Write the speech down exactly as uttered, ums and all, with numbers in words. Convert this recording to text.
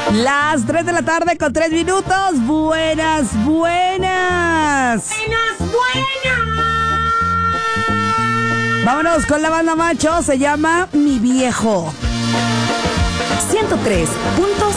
Las tres de la tarde con tres minutos. Buenas, buenas. Buenas, buenas. Vámonos con la banda macho. Se llama Mi Viejo. ciento tres punto